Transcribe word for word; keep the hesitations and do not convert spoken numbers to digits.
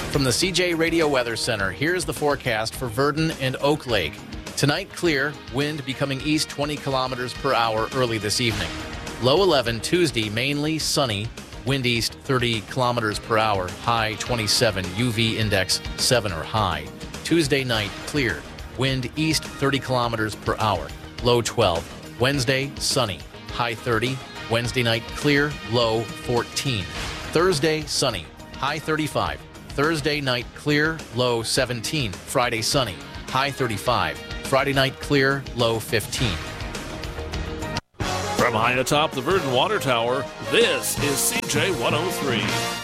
From the C J Radio Weather Center, here's the forecast for Verdon and Oak Lake. Tonight, clear, wind becoming east twenty kilometers per hour early this evening. Low eleven Tuesday, mainly sunny, wind east thirty kilometers per hour, high twenty-seven, U V index seven or high. Tuesday night, clear, wind east thirty kilometers per hour, low twelve. Wednesday, sunny, high thirty. Wednesday night, clear, low fourteen. Thursday, sunny, high thirty-five. Thursday night, clear, low seventeen. Friday, sunny, high thirty-five. Friday night, clear, low fifteen. From high atop the Verdon Water Tower, this is C J one oh three.